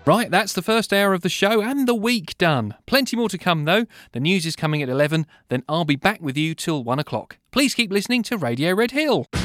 Right, that's the first hour of the show and the week done. Plenty more to come though. The news is coming at 11, then I'll be back with you till 1 o'clock. Please keep listening to Radio Red Hill.